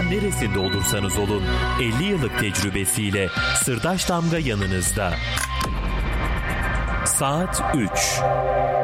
dünyanın neresinde olursanız olun 50 yıllık tecrübesiyle Sırdaş Damga yanınızda. Saat 3.